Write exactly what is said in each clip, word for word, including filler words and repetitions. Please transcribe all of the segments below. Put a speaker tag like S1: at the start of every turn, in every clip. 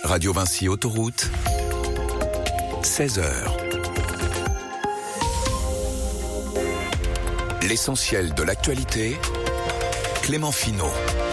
S1: Radio Vinci Autoroute, seize heures. L'essentiel de l'actualité, Clément Finot.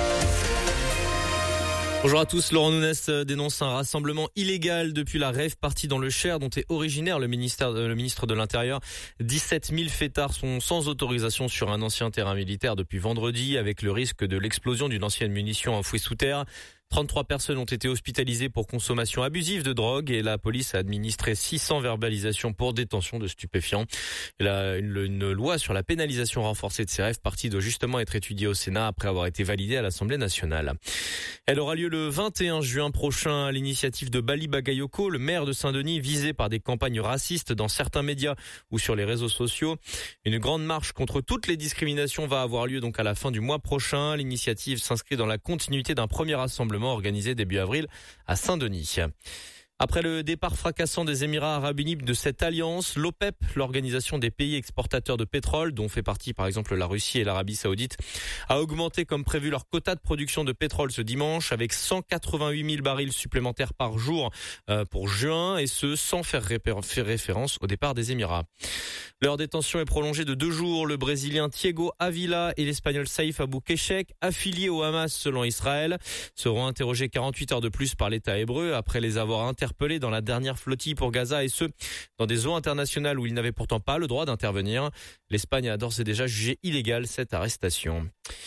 S2: Bonjour à tous, Laurent Nunez dénonce un rassemblement illégal depuis la rave party dans le Cher dont est originaire le ministère, le ministre de l'Intérieur. dix-sept mille fêtards sont sans autorisation sur un ancien terrain militaire depuis vendredi avec le risque de l'explosion d'une ancienne munition enfouie sous terre. trente-trois personnes ont été hospitalisées pour consommation abusive de drogue et la police a administré six cents verbalisations pour détention de stupéfiants. La, une, une loi sur la pénalisation renforcée de ces rêves parties doit justement être étudiée au Sénat après avoir été validée à l'Assemblée nationale. Elle aura lieu le vingt et un juin prochain à l'initiative de Bali Bagayoko, le maire de Saint-Denis visé par des campagnes racistes dans certains médias ou sur les réseaux sociaux. Une grande marche contre toutes les discriminations va avoir lieu donc à la fin du mois prochain. L'initiative s'inscrit dans la continuité d'un premier rassemblement organisé début avril à Saint-Denis. Après le départ fracassant des Émirats arabes unis de cette alliance, l'OPEP, l'organisation des pays exportateurs de pétrole, dont fait partie par exemple la Russie et l'Arabie saoudite, a augmenté comme prévu leur quota de production de pétrole ce dimanche avec cent quatre-vingt-huit mille barils supplémentaires par jour pour juin et ce sans faire référence au départ des Émirats. Leur détention est prolongée de deux jours. Le Brésilien Thiago Avila et l'Espagnol Saïf Abou-Keshek, affiliés au Hamas selon Israël, seront interrogés quarante-huit heures de plus par l'État hébreu après les avoir interpellés dans la dernière flottille pour Gaza et ce, dans des eaux internationales où ils n'avaient pourtant pas le droit d'intervenir. L'Espagne a d'ores et déjà jugé illégale cette arrestation.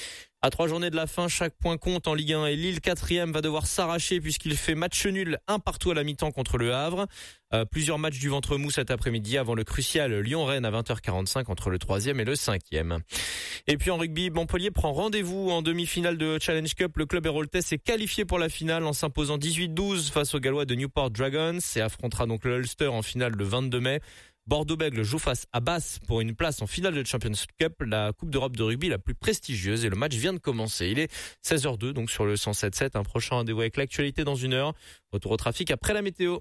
S2: À trois journées de la fin, chaque point compte en Ligue un et Lille quatrième va devoir s'arracher puisqu'il fait match nul un partout à la mi-temps contre le Havre. Euh, plusieurs matchs du ventre mou cet après-midi avant le crucial Lyon-Rennes à vingt heures quarante-cinq entre le troisième et le cinquième. Et puis en rugby, Montpellier prend rendez-vous en demi-finale de Challenge Cup. Le club héroltais s'est qualifié pour la finale en s'imposant dix-huit douze face aux Gallois de Newport Dragons et affrontera donc le Ulster en finale le vingt-deux mai. Bordeaux-Bègles joue face à Basse pour une place en finale de Champions Cup, la Coupe d'Europe de rugby la plus prestigieuse et le match vient de commencer. Il est seize heures deux donc sur le cent sept sept, un prochain rendez-vous avec l'actualité dans une heure. Retour au trafic après la météo.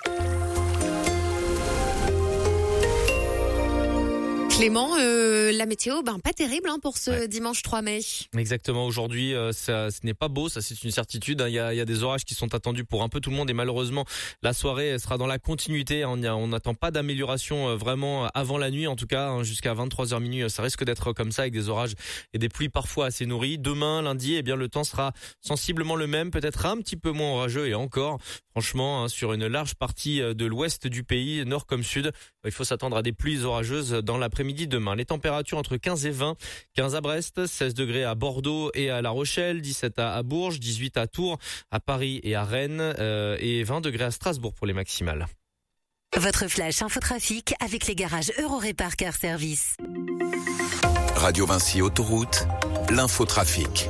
S3: Clément, euh, la météo, ben pas terrible hein, pour ce
S2: ouais.
S3: dimanche trois mai.
S2: Exactement, aujourd'hui, euh, ça, ce n'est pas beau, ça c'est une certitude. Il y a, il y a des orages qui sont attendus pour un peu tout le monde et malheureusement la soirée sera dans la continuité. On n'attend pas d'amélioration euh, vraiment avant la nuit, en tout cas hein, jusqu'à vingt-trois heures minuit. Ça risque d'être comme ça avec des orages et des pluies parfois assez nourries. Demain, lundi, eh bien le temps sera sensiblement le même, peut-être un petit peu moins orageux et encore, franchement, hein, sur une large partie de l'ouest du pays, nord comme sud, il faut s'attendre à des pluies orageuses dans l'après-midi. Midi demain. Les températures entre quinze et vingt, quinze à Brest, seize degrés à Bordeaux et à La Rochelle, dix-sept à Bourges, dix-huit à Tours, à Paris et à Rennes euh, et vingt degrés à Strasbourg pour les maximales.
S4: Votre flash infotrafic avec les garages Eurorépar Car Service.
S1: Radio Vinci Autoroute, l'infotrafic.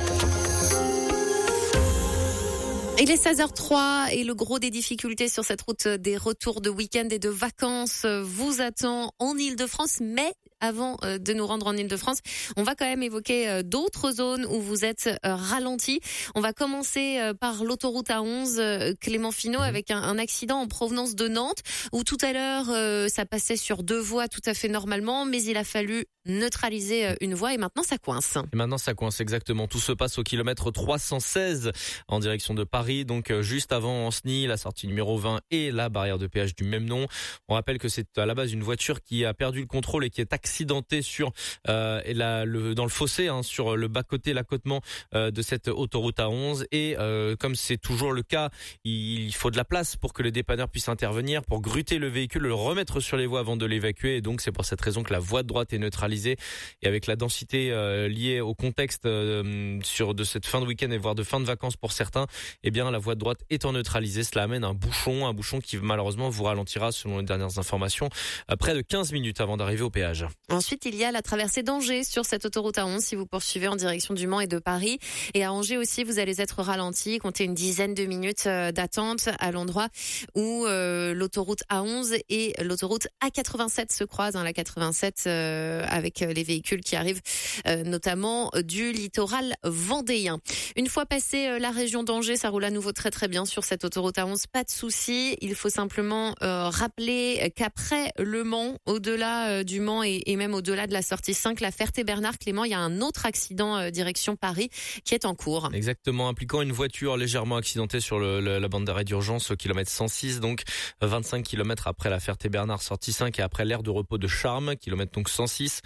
S3: Il est seize heures trois et le gros des difficultés sur cette route des retours de week-end et de vacances vous attend en Île-de-France. Mais avant de nous rendre en Île-de-France, on va quand même évoquer d'autres zones où vous êtes ralentis. On va commencer par l'autoroute A onze, Clément Finot, avec un, un accident en provenance de Nantes où tout à l'heure ça passait sur deux voies tout à fait normalement, mais il a fallu neutraliser une voie et maintenant ça coince.
S2: Et maintenant ça coince exactement. Tout se passe au kilomètre trois cent seize en direction de Paris, donc juste avant Anceny, la sortie numéro vingt et la barrière de péage du même nom. On rappelle que c'est à la base une voiture qui a perdu le contrôle et qui est accidentée sur euh, la, le, dans le fossé, hein, sur le bas-côté, l'accotement euh, de cette autoroute A onze. Et euh, comme c'est toujours le cas, il faut de la place pour que les dépanneurs puissent intervenir, pour gruter le véhicule, le remettre sur les voies avant de l'évacuer. Et donc c'est pour cette raison que la voie de droite est neutralisée. Et avec la densité euh, liée au contexte euh, sur de cette fin de week-end et voire de fin de vacances pour certains, eh bien la voie de droite étant neutralisée, cela amène un bouchon, un bouchon qui malheureusement vous ralentira selon les dernières informations à près de quinze minutes avant d'arriver au péage.
S3: Ensuite, il y a la traversée d'Angers sur cette autoroute A onze si vous poursuivez en direction du Mans et de Paris. Et à Angers aussi, vous allez être ralenti, comptez une dizaine de minutes d'attente à l'endroit où euh, l'autoroute A onze et l'autoroute A quatre-vingt-sept se croisent, hein, la quatre-vingt-sept euh, avec les véhicules qui arrivent euh, notamment du littoral vendéen. Une fois passé euh, la région d'Angers, ça roule à nouveau très très bien sur cette autoroute A onze, pas de souci. Il faut simplement euh, rappeler qu'après Le Mans, au-delà euh, du Mans et, et et même au-delà de la sortie cinq, la Ferté-Bernard. Clément, il y a un autre accident euh, direction Paris qui est en cours.
S2: Exactement, impliquant une voiture légèrement accidentée sur le, le, la bande d'arrêt d'urgence au kilomètre cent six, donc vingt-cinq kilomètres après la Ferté-Bernard sortie cinq et après l'aire de repos de Charmes, kilomètre donc cent six.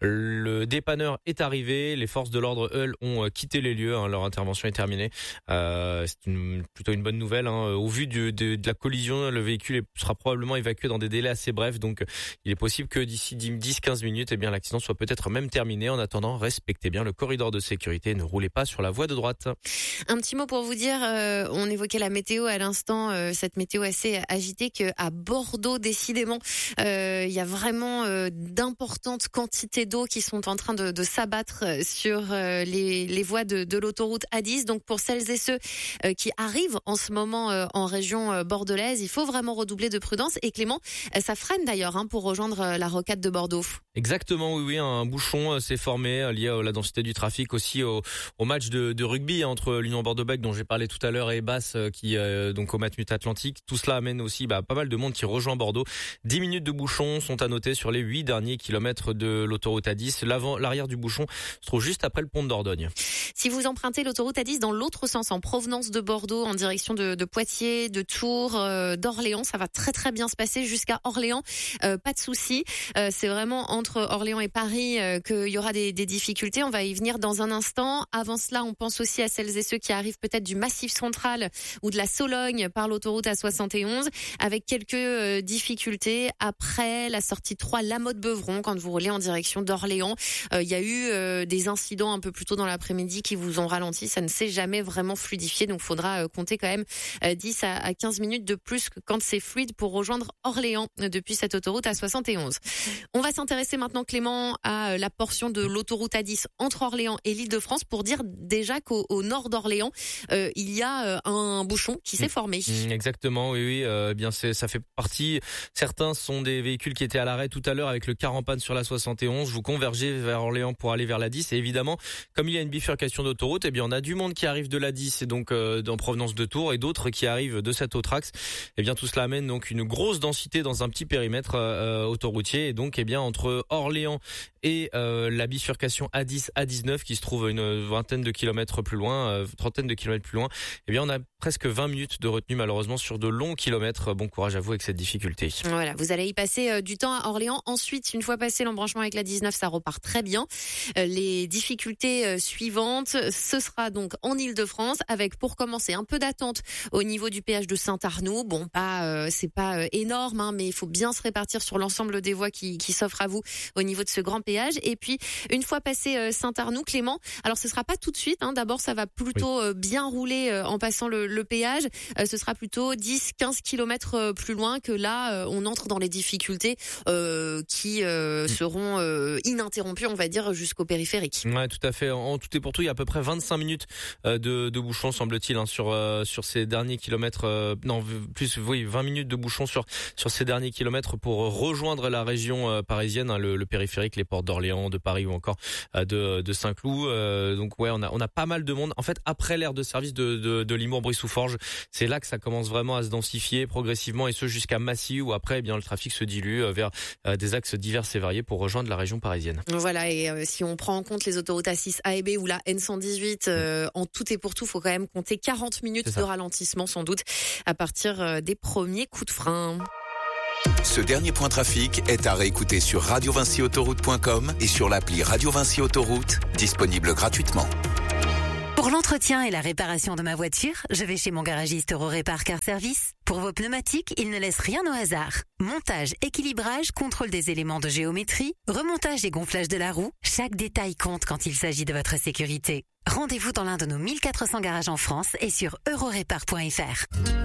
S2: Le dépanneur est arrivé, les forces de l'ordre, eux, ont quitté les lieux, hein, leur intervention est terminée. Euh, c'est une, plutôt une bonne nouvelle. Hein. Au vu du, de, de la collision, le véhicule sera probablement évacué dans des délais assez brefs, donc il est possible que d'ici dix à quinze minutes, eh bien, l'accident soit peut-être même terminé. En attendant, respectez bien le corridor de sécurité et ne roulez pas sur la voie de droite.
S3: Un petit mot pour vous dire, euh, on évoquait la météo à l'instant, euh, cette météo assez agitée, qu'à Bordeaux, décidément, euh, il y a vraiment euh, d'importantes quantités d'eau qui sont en train de, de s'abattre sur euh, les, les voies de, de l'autoroute A dix. Donc pour celles et ceux euh, qui arrivent en ce moment euh, en région euh, bordelaise, il faut vraiment redoubler de prudence. Et Clément, euh, ça freine d'ailleurs hein, pour rejoindre euh, la rocade de Bordeaux.
S2: Exactement, oui, oui, un bouchon s'est formé lié à la densité du trafic, aussi au, au match de, de rugby entre l'Union Bordeaux-Bègles dont j'ai parlé tout à l'heure et Basse qui euh, donc au Matmut Atlantique. Tout cela amène aussi bah, pas mal de monde qui rejoint Bordeaux. dix minutes de bouchon sont à noter sur les huit derniers kilomètres de l'autoroute A dix. L'avant, l'arrière du bouchon se trouve juste après le pont de Dordogne.
S3: Si vous empruntez l'autoroute A dix dans l'autre sens, en provenance de Bordeaux, en direction de, de Poitiers, de Tours, euh, d'Orléans, ça va très très bien se passer jusqu'à Orléans. Euh, pas de souci. Euh, c'est vraiment entre Orléans et Paris euh, qu'il y aura des, des difficultés. On va y venir dans un instant. Avant cela, on pense aussi à celles et ceux qui arrivent peut-être du Massif central ou de la Sologne par l'autoroute A soixante et onze, avec quelques euh, difficultés après la sortie trois La Motte-Beuvron quand vous roulez en direction d'Orléans. Euh, il y a eu euh, des incidents un peu plus tôt dans l'après-midi qui vous ont ralenti. Ça ne s'est jamais vraiment fluidifié, donc il faudra euh, compter quand même euh, dix à quinze minutes de plus que quand c'est fluide pour rejoindre Orléans euh, depuis cette autoroute A soixante et onze. On va s'intéresser maintenant, Clément, à euh, la portion de l'autoroute A dix entre Orléans et l'Île-de-France pour dire déjà qu'au au nord d'Orléans, euh, il y a euh, un bouchon qui s'est formé.
S2: Mmh, exactement, oui, oui. Euh, bien, c'est, ça fait partie. Certains sont des véhicules qui étaient à l'arrêt tout à l'heure avec le car en panne sur la soixante et onze. Vous convergez vers Orléans pour aller vers la dix. Et évidemment, comme il y a une bifurcation d'autoroute, eh bien, on a du monde qui arrive de la dix et donc euh, en provenance de Tours et d'autres qui arrivent de cet autre axe. Eh bien, tout cela amène donc une grosse densité dans un petit périmètre euh, autoroutier. Et donc, eh bien, entre Orléans et euh, la bifurcation A dix A dix-neuf qui se trouve une vingtaine de kilomètres plus loin, euh, trentaine de kilomètres plus loin, eh bien, on a presque vingt minutes de retenue malheureusement sur de longs kilomètres. Bon courage à vous avec cette difficulté.
S3: Voilà, vous allez y passer euh, du temps à Orléans. Ensuite, une fois passé l'embranchement avec la dix-neuf, ça repart très bien. Euh, les difficultés euh, suivantes, ce sera donc en Île-de-France avec pour commencer un peu d'attente au niveau du péage de Saint-Arnoux. Bon, pas euh, c'est pas euh, énorme, hein, mais il faut bien se répartir sur l'ensemble des voies qui, qui s'offrent à vous au niveau de ce grand péage. Et puis, une fois passé euh, Saint-Arnoux, Clément, alors ce sera pas tout de suite. Hein, d'abord, ça va plutôt oui. euh, bien rouler euh, en passant le, le péage. Euh, ce sera plutôt dix à quinze kilomètres euh, plus loin que là, euh, on entre dans les difficultés euh, qui euh, seront euh, ininterrompues, on va dire, jusqu'au périphérique.
S2: Ouais, tout à fait. En tout et pour tout, il y a à peu près vingt-cinq minutes euh, de, de bouchon, semble-t-il, hein, sur euh, sur ces derniers kilomètres. Euh, non, plus, oui, vingt minutes de bouchon sur sur ces derniers kilomètres pour rejoindre la région euh, parisienne, hein, le, le périphérique, les portes d'Orléans, de Paris ou encore euh, de de Saint-Cloud. Euh, donc ouais, on a on a pas mal de monde. En fait, après l'aire de service de de, de Limours-Brie-sous-Forges, c'est là que ça commence vraiment à se densifier progressivement, et ce jusqu'à Massy, où après, eh bien, le trafic se dilue vers euh, des axes divers et variés pour rejoindre la région parisienne.
S3: Voilà, et euh, si on prend en compte les autoroutes A six A et B ou la N cent dix-huit, euh, en tout et pour tout, faut quand même compter quarante minutes de ralentissement sans doute à partir euh, des premiers coups de frein.
S1: Ce dernier point trafic est à réécouter sur radio vinci autoroute point com et sur l'appli Radio Vinci Autoroute, disponible gratuitement.
S4: Pour l'entretien et la réparation de ma voiture, je vais chez mon garagiste Eurorépar Car Service. Pour vos pneumatiques, il ne laisse rien au hasard. Montage, équilibrage, contrôle des éléments de géométrie, remontage et gonflage de la roue, chaque détail compte quand il s'agit de votre sécurité. Rendez-vous dans l'un de nos mille quatre cents garages en France et sur eurorépar point f r.